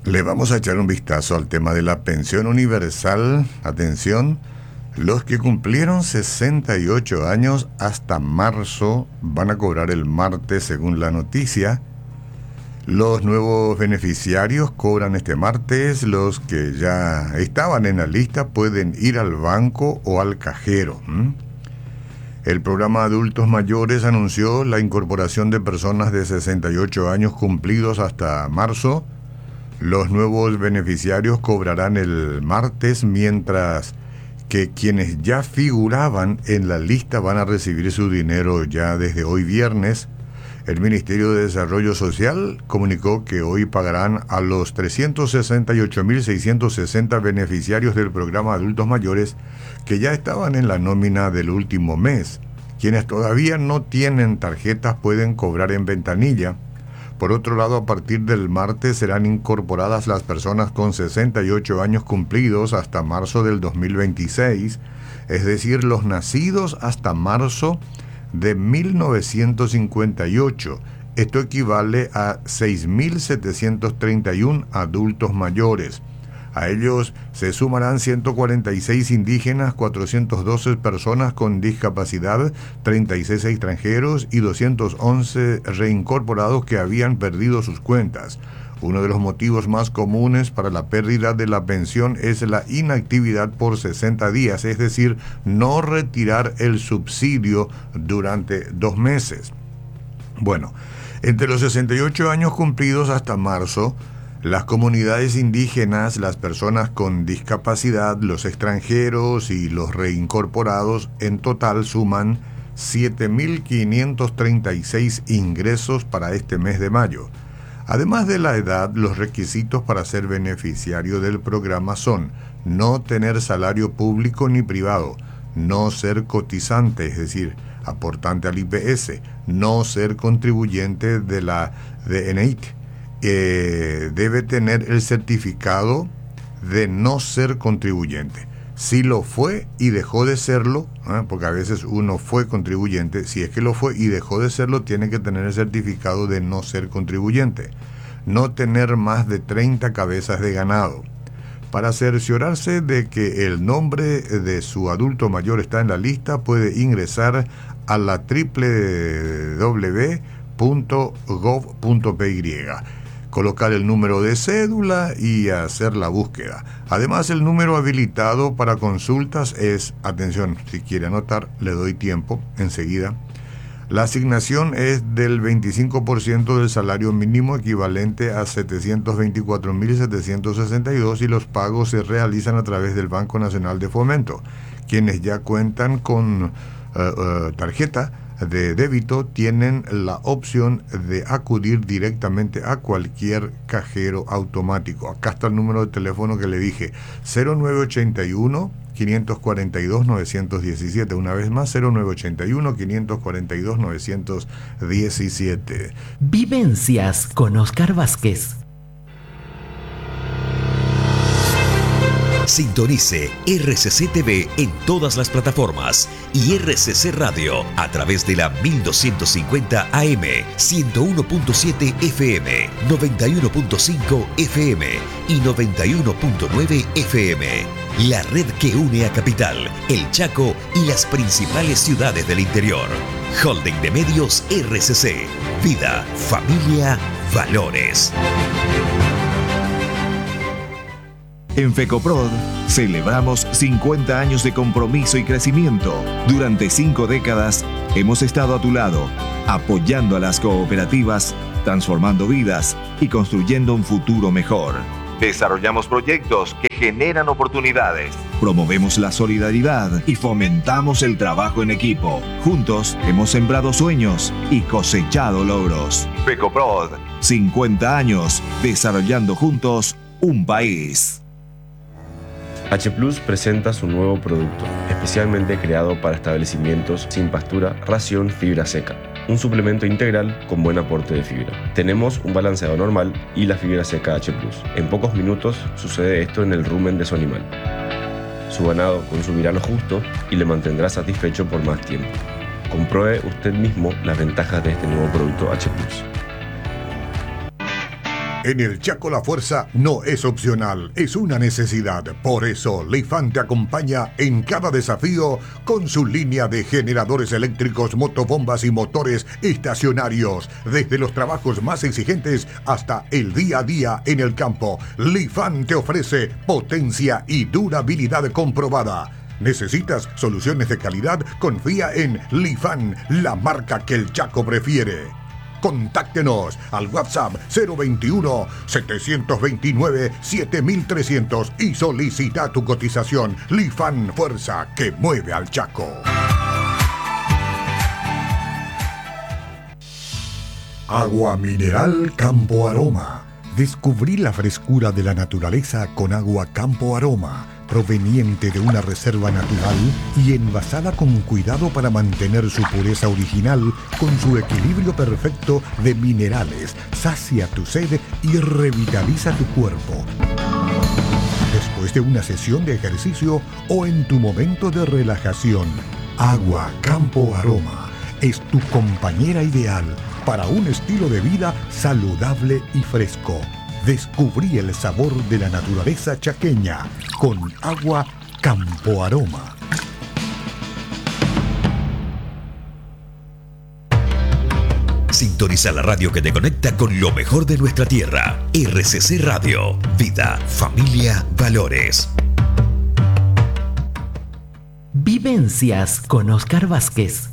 Le vamos a echar un vistazo al tema de la pensión universal. Atención, los que cumplieron 68 años hasta marzo van a cobrar el martes, según la noticia. Los nuevos beneficiarios cobran este martes. Los que ya estaban en la lista pueden ir al banco o al cajero. El programa Adultos Mayores anunció la incorporación de personas de 68 años cumplidos hasta marzo. Los nuevos beneficiarios cobrarán el martes, mientras que quienes ya figuraban en la lista van a recibir su dinero ya desde hoy viernes. El Ministerio de Desarrollo Social comunicó que hoy pagarán a los 368.660 beneficiarios del programa Adultos Mayores que ya estaban en la nómina del último mes. Quienes todavía no tienen tarjetas pueden cobrar en ventanilla. Por otro lado, a partir del martes serán incorporadas las personas con 68 años cumplidos hasta marzo del 2026, es decir, los nacidos hasta marzo de 1958. Esto equivale a 6.731 adultos mayores. A ellos se sumarán 146 indígenas, 412 personas con discapacidad, 36 extranjeros y 211 reincorporados que habían perdido sus cuentas. Uno de los motivos más comunes para la pérdida de la pensión es la inactividad por 60 días, es decir, no retirar el subsidio durante 2 meses. Bueno, entre los 68 años cumplidos hasta marzo, las comunidades indígenas, las personas con discapacidad, los extranjeros y los reincorporados en total suman 7.536 ingresos para este mes de mayo. Además de la edad, los requisitos para ser beneficiario del programa son no tener salario público ni privado, no ser cotizante, es decir, aportante al IPS, no ser contribuyente de la ENEIT, debe tener el certificado de no ser contribuyente. Si lo fue y dejó de serlo, porque a veces uno fue contribuyente, si es que lo fue y dejó de serlo, tiene que tener el certificado de no ser contribuyente. No tener más de 30 cabezas de ganado. Para cerciorarse de que el nombre de su adulto mayor está en la lista, puede ingresar a la www.gov.py, colocar el número de cédula y hacer la búsqueda. Además, el número habilitado para consultas es, atención, si quiere anotar, le doy tiempo enseguida. La asignación es del 25% del salario mínimo, equivalente a 724.762, y los pagos se realizan a través del Banco Nacional de Fomento. Quienes ya cuentan con tarjeta de débito tienen la opción de acudir directamente a cualquier cajero automático. Acá está el número de teléfono que le dije, 0981-542-917. Una vez más, 0981-542-917. Vivencias con Oscar Vázquez. Sintonice RCC TV en todas las plataformas y RCC Radio a través de la 1250 AM, 101.7 FM, 91.5 FM y 91.9 FM. La red que une a Capital, El Chaco y las principales ciudades del interior. Holding de Medios RCC. Vida, familia, valores. En FECOPROD celebramos 50 años de compromiso y crecimiento. Durante 5 décadas hemos estado a tu lado, apoyando a las cooperativas, transformando vidas y construyendo un futuro mejor. Desarrollamos proyectos que generan oportunidades. Promovemos la solidaridad y fomentamos el trabajo en equipo. Juntos hemos sembrado sueños y cosechado logros. FECOPROD, 50 años desarrollando juntos un país. H Plus presenta su nuevo producto, especialmente creado para establecimientos sin pastura, ración fibra seca. Un suplemento integral con buen aporte de fibra. Tenemos un balanceado normal y la fibra seca H Plus. En pocos minutos sucede esto en el rumen de su animal. Su ganado consumirá lo justo y le mantendrá satisfecho por más tiempo. Compruebe usted mismo las ventajas de este nuevo producto H Plus. En el Chaco la fuerza no es opcional, es una necesidad. Por eso, Lifan te acompaña en cada desafío con su línea de generadores eléctricos, motobombas y motores estacionarios. Desde los trabajos más exigentes hasta el día a día en el campo, Lifan te ofrece potencia y durabilidad comprobada. ¿Necesitas soluciones de calidad? Confía en Lifan, la marca que el Chaco prefiere. Contáctenos al WhatsApp 021-729-7300 y solicita tu cotización. Lifan, fuerza que mueve al Chaco. Agua mineral Campo Aroma. Descubrí la frescura de la naturaleza con agua Campo Aroma, proveniente de una reserva natural y envasada con cuidado para mantener su pureza original con su equilibrio perfecto de minerales. Sacia tu sed y revitaliza tu cuerpo. Después de una sesión de ejercicio o en tu momento de relajación, Agua Campo Aroma es tu compañera ideal para un estilo de vida saludable y fresco. Descubrí el sabor de la naturaleza chaqueña con Agua Campo Aroma. Sintoniza la radio que te conecta con lo mejor de nuestra tierra. RCC Radio. Vida, familia, valores. Vivencias con Oscar Vázquez.